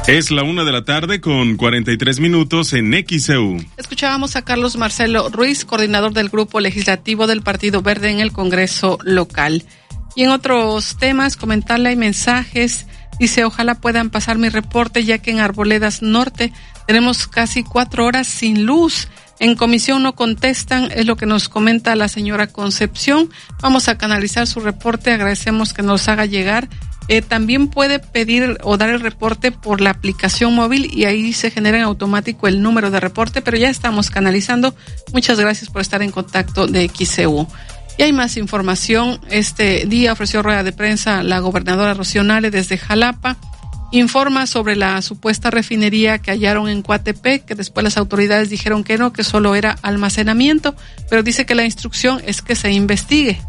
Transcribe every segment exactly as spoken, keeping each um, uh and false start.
Es la una de la tarde con cuarenta y tres minutos en X E U. Escuchábamos a Carlos Marcelo Ruiz, coordinador del Grupo Legislativo del Partido Verde en el Congreso local. Y en otros temas, comentarle, hay mensajes. Dice, ojalá puedan pasar mi reporte, ya que en Arboledas Norte tenemos casi cuatro horas sin luz. En comisión no contestan, es lo que nos comenta la señora Concepción. Vamos a canalizar su reporte, agradecemos que nos haga llegar. Eh, también puede pedir o dar el reporte por la aplicación móvil y ahí se genera en automático el número de reporte, pero ya estamos canalizando. Muchas gracias por estar en contacto de X E U. Y hay más información. Este día ofreció rueda de prensa la gobernadora Rocío Nale desde Jalapa. Informa sobre la supuesta refinería que hallaron en Coatepec, que después las autoridades dijeron que no, que solo era almacenamiento, pero dice que la instrucción es que se investigue.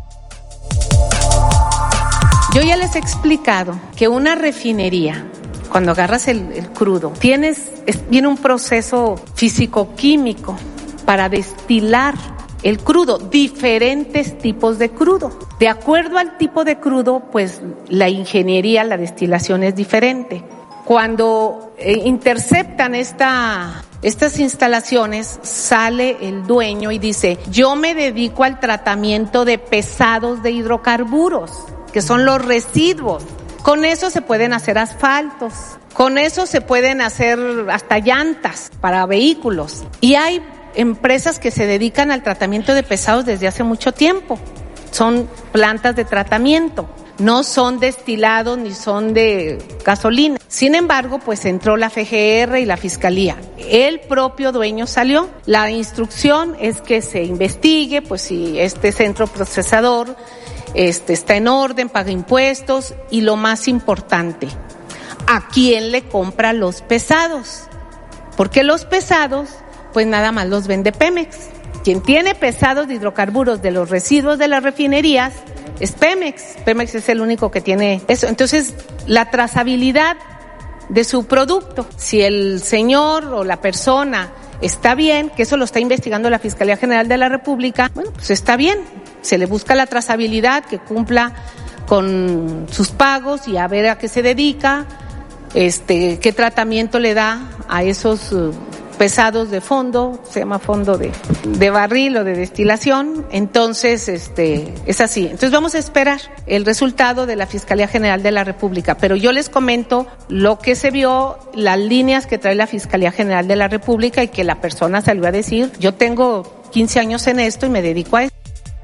Yo ya les he explicado que una refinería, cuando agarras el, el crudo, tienes, es, viene un proceso físico-químico para destilar el crudo, diferentes tipos de crudo. De acuerdo al tipo de crudo, pues la ingeniería, la destilación es diferente. Cuando eh, interceptan esta, estas instalaciones, sale el dueño y dice, yo me dedico al tratamiento de pesados de hidrocarburos, que son los residuos. Con eso se pueden hacer asfaltos, con eso se pueden hacer hasta llantas para vehículos. Y hay empresas que se dedican al tratamiento de pesados desde hace mucho tiempo. Son plantas de tratamiento, no son destilados ni son de gasolina. Sin embargo, pues entró la F G R y la Fiscalía. El propio dueño salió. La instrucción es que se investigue, pues si este centro procesador Este, está en orden, paga impuestos y lo más importante, ¿a quién le compra los pesados? Porque los pesados, pues nada más los vende Pemex. Quien tiene pesados de hidrocarburos de los residuos de las refinerías es Pemex. Pemex es el único que tiene eso. Entonces, la trazabilidad de su producto, si el señor o la persona está bien, que eso lo está investigando la Fiscalía General de la República, bueno, pues está bien. Se le busca la trazabilidad, que cumpla con sus pagos y a ver a qué se dedica, este, qué tratamiento le da a esos uh, pesados de fondo, se llama fondo de, de barril o de destilación. Entonces, este, es así. Entonces vamos a esperar el resultado de la Fiscalía General de la República, pero yo les comento lo que se vio, las líneas que trae la Fiscalía General de la República y que la persona salió a decir, yo tengo quince años en esto y me dedico a esto.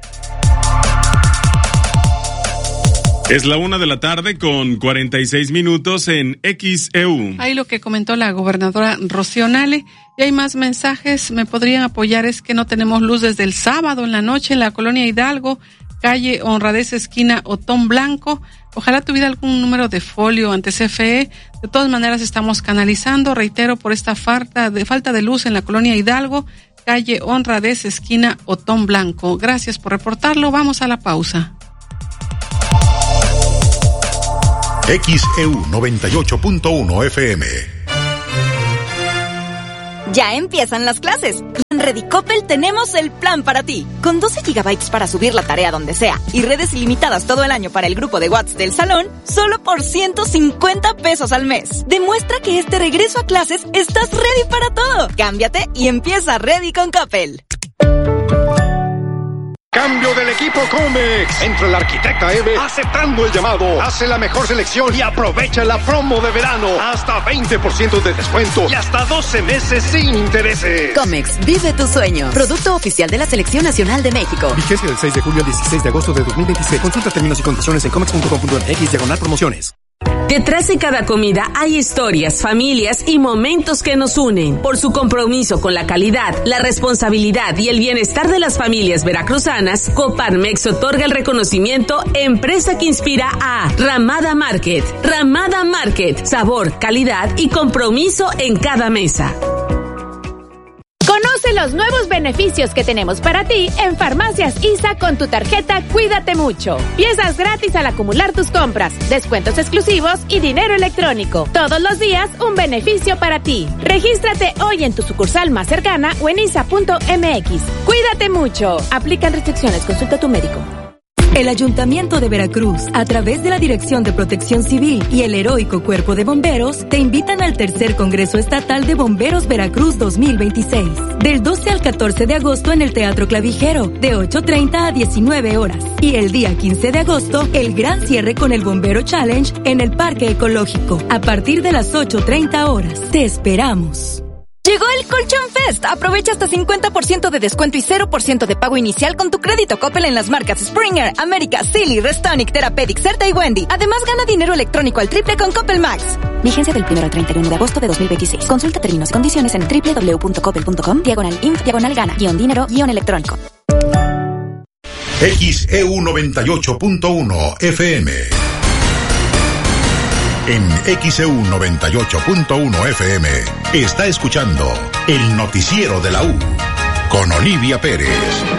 Es la una de la tarde con cuarenta y seis minutos en X E U. Ahí lo que comentó la gobernadora Rocío Nale. Y hay más mensajes, me podrían apoyar, es que no tenemos luz desde el sábado en la noche en la colonia Hidalgo, calle Honradez, esquina Otón Blanco. Ojalá tuviera algún número de folio ante C F E. De todas maneras estamos canalizando, reitero, por esta falta de, falta de luz en la colonia Hidalgo, calle Honradez, esquina Otón Blanco. Gracias por reportarlo, vamos a la pausa. X E U noventa y ocho punto uno F M. Ya empiezan las clases. En Redicopel tenemos el plan para ti. Con doce gigabytes para subir la tarea donde sea y redes ilimitadas todo el año para el grupo de WhatsApp del salón, solo por ciento cincuenta pesos al mes. Demuestra que este regreso a clases estás ready para todo. Cámbiate y empieza Ready con Coppel. Cambio del equipo Comex. Entra la arquitecta Eve aceptando el llamado. Hace la mejor selección y aprovecha la promo de verano. Hasta veinte por ciento de descuento y hasta doce meses sin intereses. Comex, vive tu sueño. Producto oficial de la Selección Nacional de México. Vigencia del seis de julio al dieciséis de agosto de dos mil veintiséis. Consulta términos y condiciones en comex punto com punto m x diagonal promociones. Detrás de cada comida hay historias, familias y momentos que nos unen. Por su compromiso con la calidad, la responsabilidad y el bienestar de las familias veracruzanas, Coparmex otorga el reconocimiento Empresa que Inspira a Ramada Market. Ramada Market, sabor, calidad y compromiso en cada mesa. Conoce los nuevos beneficios que tenemos para ti en Farmacias I S A con tu tarjeta Cuídate Mucho. Piezas gratis al acumular tus compras, descuentos exclusivos y dinero electrónico. Todos los días un beneficio para ti. Regístrate hoy en tu sucursal más cercana o en isa punto m x. Cuídate mucho. Aplican restricciones. Consulta a tu médico. El Ayuntamiento de Veracruz, a través de la Dirección de Protección Civil y el Heroico Cuerpo de Bomberos, te invitan al tercer Congreso Estatal de Bomberos Veracruz dos mil veintiséis, del doce al catorce de agosto en el Teatro Clavijero, de ocho treinta a diecinueve horas. Y el día quince de agosto, el gran cierre con el Bombero Challenge en el Parque Ecológico, a partir de las ocho treinta horas. Te esperamos. Llegó el Colchón Fest. Aprovecha hasta cincuenta por ciento de descuento y cero por ciento de pago inicial con tu crédito Coppel en las marcas Springer, América, Silly, Restonic, Therapeutic, Certa y Wendy. Además, gana dinero electrónico al triple con Coppel Max. Vigencia del primero al treinta y uno de agosto de dos mil veintiséis. Consulta términos y condiciones en doble u doble u doble u punto coppel punto com, diagonal inf, diagonal gana, guión dinero, guión electrónico. X E U noventa y ocho punto uno F M. En X E U noventa y ocho punto uno F M está escuchando el noticiero de la U con Olivia Pérez.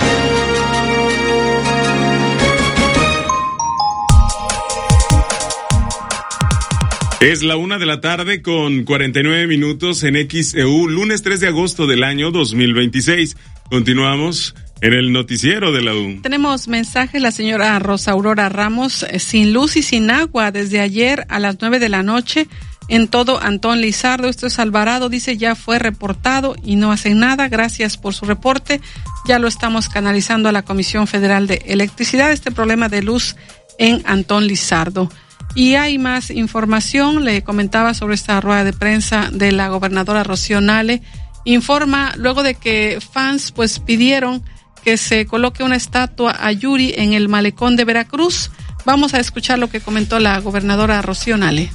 Es la una de la tarde con cuarenta y nueve minutos en X E U, lunes tres de agosto del año dos mil veintiséis. Continuamos en el noticiero de la U. Tenemos mensaje, la señora Rosa Aurora Ramos, eh, sin luz y sin agua desde ayer a las nueve de la noche en todo Antón Lizardo. Esto es Alvarado, dice, ya fue reportado y no hacen nada. Gracias por su reporte. Ya lo estamos canalizando a la Comisión Federal de Electricidad, este problema de luz en Antón Lizardo. Y hay más información, le comentaba sobre esta rueda de prensa de la gobernadora Rocío Nale. Informa luego de que fans pues pidieron que se coloque una estatua a Yuri en el malecón de Veracruz. Vamos a escuchar lo que comentó la gobernadora Rocío Nale.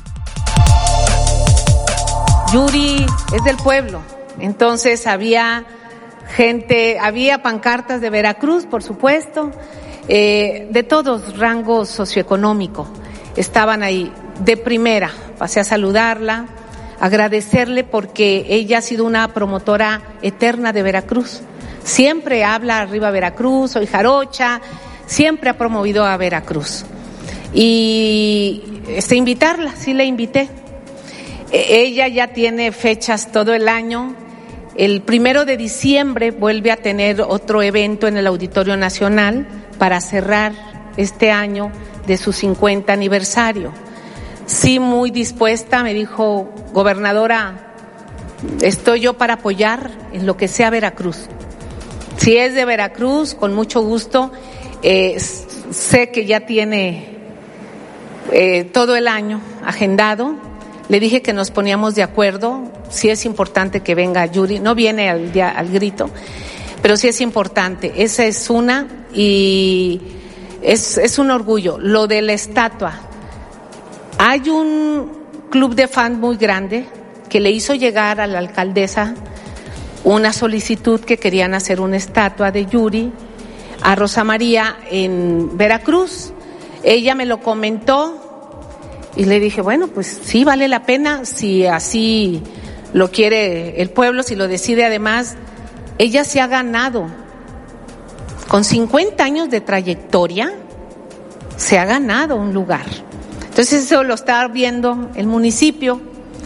Yuri es del pueblo, entonces había gente, había pancartas de Veracruz, por supuesto, eh, de todos rangos socioeconómico. Estaban ahí de primera, pasé a saludarla, agradecerle porque ella ha sido una promotora eterna de Veracruz. Siempre habla arriba Veracruz, soy jarocha, siempre ha promovido a Veracruz. Y este, invitarla, sí la invité. E- ella ya tiene fechas todo el año. El primero de diciembre vuelve a tener otro evento en el Auditorio Nacional para cerrar este año de su cincuenta aniversario. Sí, muy dispuesta, me dijo, gobernadora, estoy yo para apoyar en lo que sea Veracruz. Si es de Veracruz, con mucho gusto. Eh, sé que ya tiene eh, todo el año agendado. Le dije que nos poníamos de acuerdo. Sí es importante que venga Yuri. No viene al, día, al grito, pero sí es importante. Esa es una y es, es un orgullo. Lo de la estatua. Hay un club de fans muy grande que le hizo llegar a la alcaldesa una solicitud que querían hacer una estatua de Yuri a Rosa María en Veracruz. Ella me lo comentó y le dije, bueno, pues sí vale la pena si así lo quiere el pueblo, si lo decide. Además, ella se ha ganado, con cincuenta años de trayectoria, se ha ganado un lugar. Entonces eso lo está viendo el municipio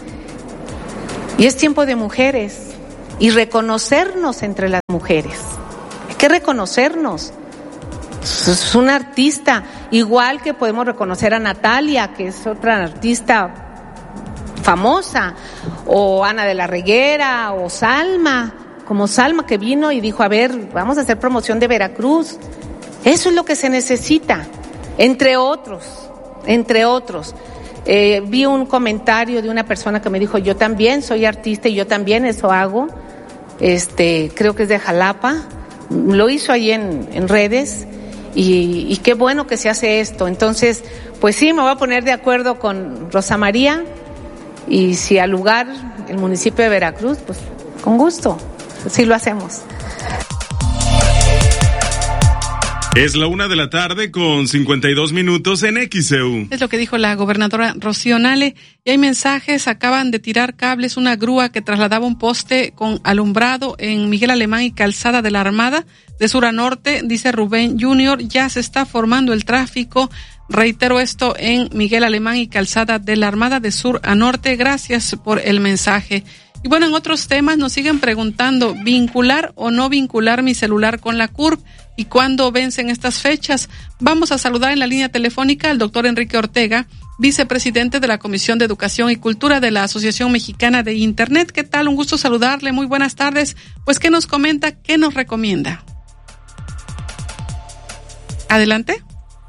y es tiempo de mujeres. Y reconocernos entre las mujeres. Hay que reconocernos. Es una artista, igual que podemos reconocer a Natalia, que es otra artista famosa, o Ana de la Reguera, o Salma, como Salma que vino y dijo, a ver, vamos a hacer promoción de Veracruz. Eso es lo que se necesita, entre otros, entre otros. Eh, vi un comentario de una persona que me dijo, yo también soy artista y yo también eso hago. Este, creo que es de Jalapa, lo hizo ahí en, en redes y, y qué bueno que se hace esto. Entonces, pues sí, me voy a poner de acuerdo con Rosa María y si al lugar el municipio de Veracruz, pues con gusto, sí lo hacemos. Es la una de la tarde con cincuenta y dos minutos en X E U. Es lo que dijo la gobernadora Rocío Nale. Y hay mensajes, acaban de tirar cables, una grúa que trasladaba un poste con alumbrado en Miguel Alemán y Calzada de la Armada, de sur a norte, dice Rubén Junior, ya se está formando el tráfico. Reitero esto en Miguel Alemán y Calzada de la Armada, de sur a norte. Gracias por el mensaje. Y bueno, en otros temas nos siguen preguntando, ¿vincular o no vincular mi celular con la C U R P? ¿Y cuándo vencen estas fechas? Vamos a saludar en la línea telefónica al doctor Enrique Ortega, vicepresidente de la Comisión de Educación y Cultura de la Asociación Mexicana de Internet. ¿Qué tal? Un gusto saludarle. Muy buenas tardes. Pues, ¿qué nos comenta? ¿Qué nos recomienda? Adelante.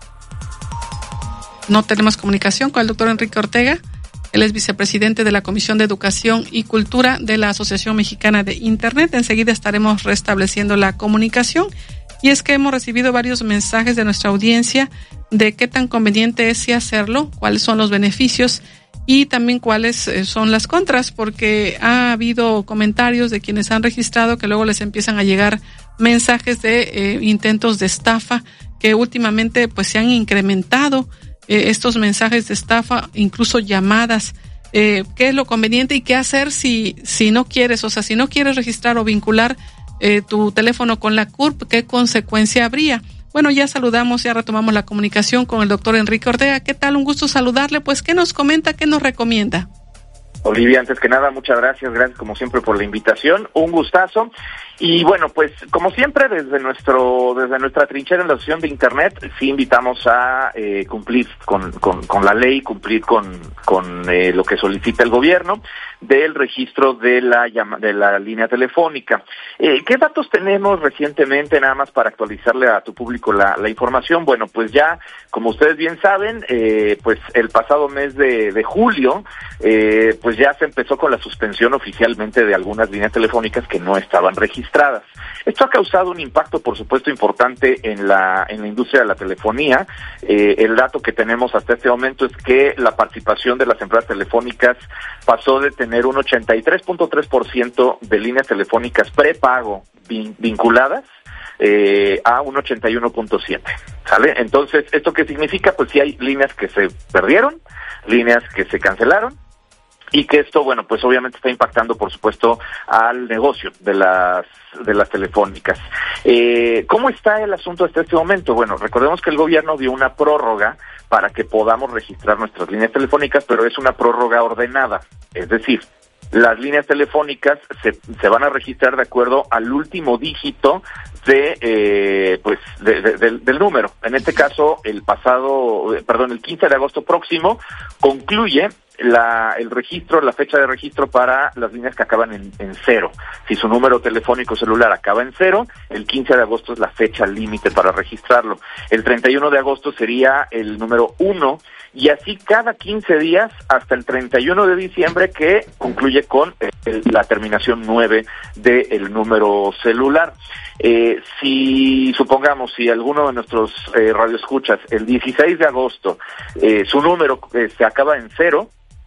No tenemos comunicación con el doctor Enrique Ortega. Él es vicepresidente de la Comisión de Educación y Cultura de la Asociación Mexicana de Internet. Enseguida estaremos restableciendo la comunicación. Y es que hemos recibido varios mensajes de nuestra audiencia de qué tan conveniente es si hacerlo, cuáles son los beneficios y también cuáles eh, son las contras, porque ha habido comentarios de quienes han registrado que luego les empiezan a llegar mensajes de eh, intentos de estafa que últimamente pues se han incrementado eh, estos mensajes de estafa, incluso llamadas. Eh, ¿Qué es lo conveniente y qué hacer si si no quieres, o sea, si no quieres registrar o vincular Eh, tu teléfono con la C U R P? ¿Qué consecuencia habría? Bueno, ya saludamos, ya retomamos la comunicación con el doctor Enrique Ortega. ¿Qué tal? Un gusto saludarle. Pues, ¿qué nos comenta? ¿Qué nos recomienda? Olivia, antes que nada, muchas gracias, gracias como siempre por la invitación, un gustazo. Y bueno, pues como siempre desde nuestro desde nuestra trinchera en la Asociación de Internet sí invitamos a eh, cumplir con, con con la ley, cumplir con con eh, lo que solicita el gobierno del registro de la llama, de la línea telefónica. Eh, ¿Qué datos tenemos recientemente, nada más para actualizarle a tu público la, la información? Bueno, pues ya, como ustedes bien saben, eh, pues el pasado mes de, de julio, eh, pues ya se empezó con la suspensión oficialmente de algunas líneas telefónicas que no estaban registradas. Esto ha causado un impacto, por supuesto, importante en la en la industria de la telefonía. Eh, el dato que tenemos hasta este momento es que la participación de las empresas telefónicas pasó de tener un ochenta y tres punto tres por ciento de líneas telefónicas prepago vin- vinculadas eh, a un ochenta y uno punto siete, ¿sale? Entonces, ¿esto qué significa? Pues sí hay líneas que se perdieron, líneas que se cancelaron, y que esto, bueno, pues obviamente está impactando, por supuesto, al negocio de las de las telefónicas. Eh, ¿Cómo está el asunto hasta este momento? Bueno, recordemos que el gobierno dio una prórroga para que podamos registrar nuestras líneas telefónicas, pero es una prórroga ordenada, es decir, las líneas telefónicas se, se van a registrar de acuerdo al último dígito de eh, pues de, de, de, del número. En este caso, el pasado, perdón, el quince de agosto próximo concluye la el registro, la fecha de registro para las líneas que acaban en, en cero. Si su número telefónico celular acaba en cero, el quince de agosto es la fecha límite para registrarlo. El treinta y uno de agosto sería el número uno, y así cada quince días hasta el treinta y uno de diciembre, que concluye con el, la terminación nueve del número celular. Eh, si supongamos, si alguno de nuestros eh, radioescuchas el dieciséis de agosto eh, su número eh, se acaba en cero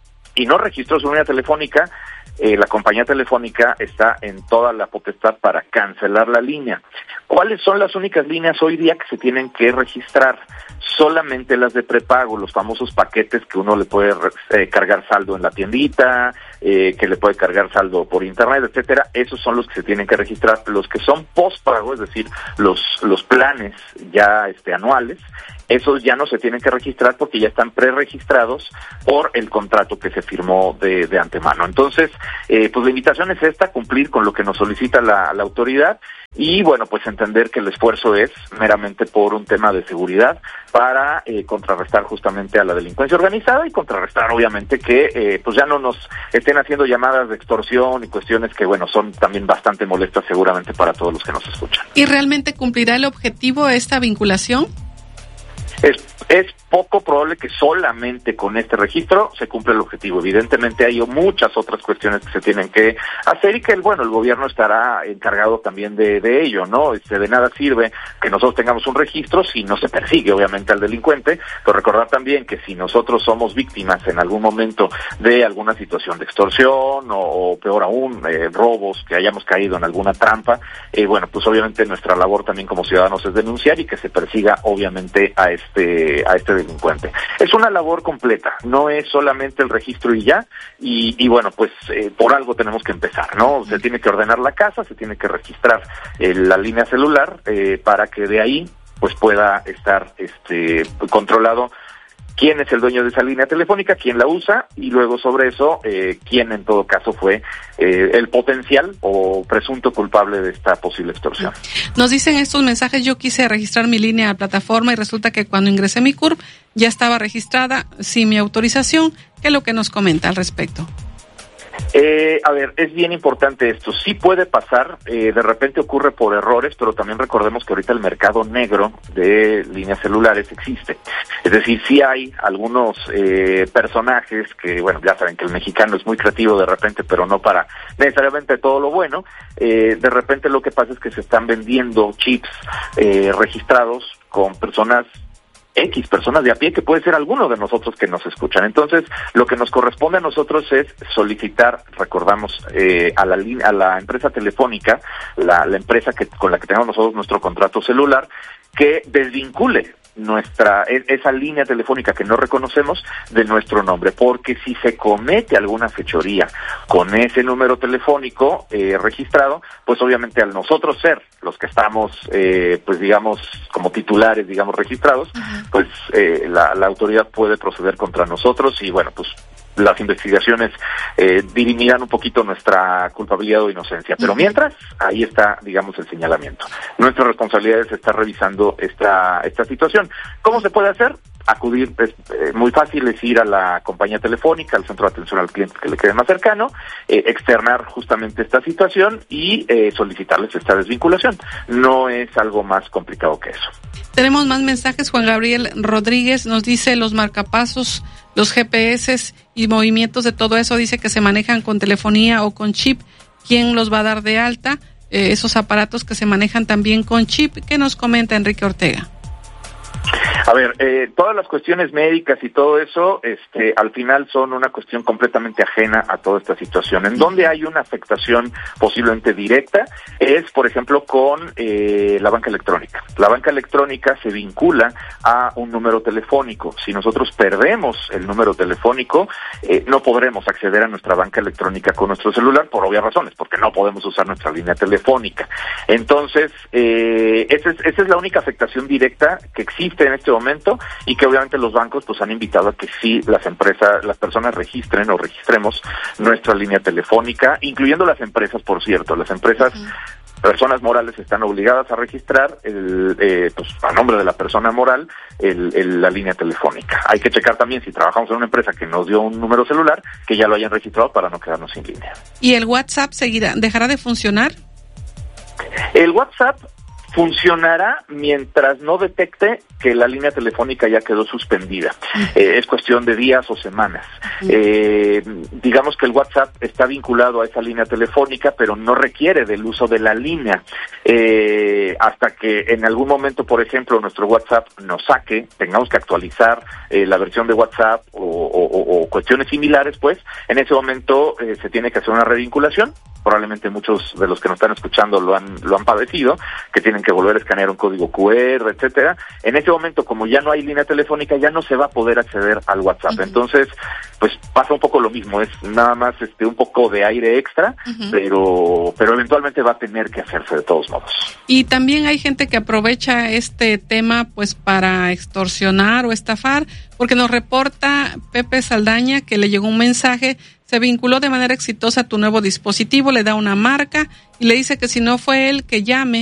y no registró su línea telefónica, eh, la compañía telefónica está en toda la potestad para cancelar la línea. ¿Cuáles son las únicas líneas hoy día que se tienen que registrar? Solamente las de prepago, los famosos paquetes que uno le puede eh, cargar saldo en la tiendita, eh, que le puede cargar saldo por internet, etcétera. Esos son los que se tienen que registrar. Los que son postpago, es decir, los los planes ya este anuales, esos ya no se tienen que registrar porque ya están preregistrados por el contrato que se firmó de, de antemano. Entonces, eh, pues la invitación es esta, cumplir con lo que nos solicita la, la autoridad y, bueno, pues entender que el esfuerzo es meramente por un tema de seguridad para eh, contrarrestar justamente a la delincuencia organizada y contrarrestar, obviamente, que eh, pues ya no nos estén haciendo llamadas de extorsión y cuestiones que, bueno, son también bastante molestas seguramente para todos los que nos escuchan. ¿Y realmente cumplirá el objetivo esta vinculación? Es, es poco probable que solamente con este registro se cumpla el objetivo. Evidentemente hay muchas otras cuestiones que se tienen que hacer y que, el bueno, el gobierno estará encargado también de, de ello, ¿no? Este, de nada sirve que nosotros tengamos un registro si no se persigue, obviamente, al delincuente, pero recordar también que si nosotros somos víctimas en algún momento de alguna situación de extorsión o, o peor aún, eh, robos, que hayamos caído en alguna trampa, eh, bueno, pues obviamente nuestra labor también como ciudadanos es denunciar y que se persiga, obviamente, a este Este, a este delincuente. Es una labor completa, no es solamente el registro y ya, y, y bueno, pues eh, por algo tenemos que empezar, ¿no? Se tiene que ordenar la casa, se tiene que registrar eh, la línea celular eh, para que de ahí pues pueda estar este controlado quién es el dueño de esa línea telefónica, quién la usa, y luego sobre eso, eh, quién en todo caso fue eh, el potencial o presunto culpable de esta posible extorsión. Nos dicen estos mensajes: yo quise registrar mi línea a plataforma y resulta que cuando ingresé mi C U R P ya estaba registrada sin mi autorización. ¿Qué es lo que nos comenta al respecto? Eh, a ver, es bien importante esto. Sí puede pasar, eh, de repente ocurre por errores, pero también recordemos que ahorita el mercado negro de líneas celulares existe. Es decir, sí hay algunos eh, personajes que, bueno, ya saben que el mexicano es muy creativo de repente, pero no para necesariamente todo lo bueno. Eh, de repente lo que pasa es que se están vendiendo chips eh, registrados con personas X, personas de a pie, que puede ser alguno de nosotros que nos escuchan. Entonces, lo que nos corresponde a nosotros es solicitar, recordamos, eh, a la a la empresa telefónica, la, la empresa que con la que tenemos nosotros nuestro contrato celular, que desvincule nuestra esa línea telefónica que no reconocemos de nuestro nombre, porque si se comete alguna fechoría con ese número telefónico eh, registrado, pues obviamente al nosotros ser los que estamos, eh, pues digamos, como titulares, digamos, registrados, uh-huh. pues eh, la, la autoridad puede proceder contra nosotros y bueno, pues las investigaciones eh, dirimirán un poquito nuestra culpabilidad o inocencia. Pero mientras, ahí está, digamos, el señalamiento. Nuestra responsabilidad es estar revisando esta esta situación. ¿Cómo se puede hacer? Acudir, es eh, muy fácil, es ir a la compañía telefónica, al centro de atención al cliente que le quede más cercano, eh, externar justamente esta situación y eh, solicitarles esta desvinculación. No es algo más complicado que eso. Tenemos más mensajes. Juan Gabriel Rodríguez nos dice: los marcapasos, los G P S y movimientos de todo eso, dice que se manejan con telefonía o con chip. ¿Quién los va a dar de alta? Eh, esos aparatos que se manejan también con chip. ¿Qué nos comenta Enrique Ortega? A ver, eh, todas las cuestiones médicas y todo eso, este, al final son una cuestión completamente ajena a toda esta situación. En donde hay una afectación posiblemente directa es, por ejemplo, con eh, la banca electrónica. La banca electrónica se vincula a un número telefónico. Si nosotros perdemos el número telefónico, eh, no podremos acceder a nuestra banca electrónica con nuestro celular por obvias razones, porque no podemos usar nuestra línea telefónica. Entonces, eh, esa es, esa es la única afectación directa que existe en este momento y que obviamente los bancos pues han invitado a que sí las empresas, las personas registren o registremos nuestra línea telefónica, incluyendo las empresas, por cierto. Las empresas, uh-huh. personas morales están obligadas a registrar el, eh, pues a nombre de la persona moral el, el, la línea telefónica. Hay que checar también si trabajamos en una empresa que nos dio un número celular, que ya lo hayan registrado para no quedarnos sin línea. ¿Y el WhatsApp seguirá, dejará de funcionar? El WhatsApp funcionará mientras no detecte que la línea telefónica ya quedó suspendida. Eh, es cuestión de días o semanas. Eh, digamos que el WhatsApp está vinculado a esa línea telefónica, pero no requiere del uso de la línea. Eh, hasta que en algún momento, por ejemplo, nuestro WhatsApp nos saque, tengamos que actualizar eh, la versión de WhatsApp o, o, o cuestiones similares, pues, en ese momento eh, se tiene que hacer una revinculación. Probablemente muchos de los que nos están escuchando lo han lo han padecido, que tienen que volver a escanear un código Q R, etcétera. En ese momento, como ya no hay línea telefónica, ya no se va a poder acceder al WhatsApp. Uh-huh. Entonces, pues pasa un poco lo mismo, es nada más este un poco de aire extra, uh-huh. pero pero eventualmente va a tener que hacerse de todos modos. Y también hay gente que aprovecha este tema pues para extorsionar o estafar, porque nos reporta Pepe Saldaña que le llegó un mensaje: se vinculó de manera exitosa a tu nuevo dispositivo, le da una marca y le dice que si no fue él, que llame